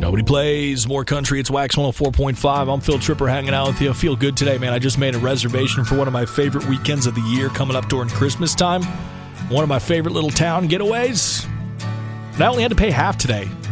Nobody plays more country. It's Wax 104.5. I'm Phil Tripper hanging out with you. I feel good today, man. I just made a reservation for one of my favorite weekends of the year coming up during Christmas time. One of my favorite little town getaways. And I only had to pay half today.